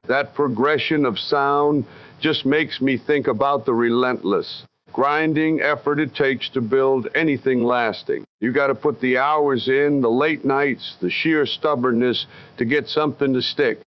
That progression of sound just makes me think about the relentless, grinding effort it takes to build anything lasting. You got to put the hours in, the late nights, the sheer stubbornness to get something to stick.